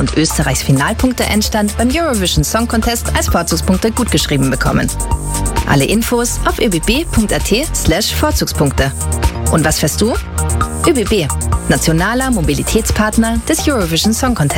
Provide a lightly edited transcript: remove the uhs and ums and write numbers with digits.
und Österreichs Finalpunkte-Endstand beim Eurovision Song Contest als Vorzugspunkte gutgeschrieben bekommen. Alle Infos auf öbb.at/Vorzugspunkte. Und was fährst du? ÖBB, nationaler Mobilitätspartner des Eurovision Song Contest.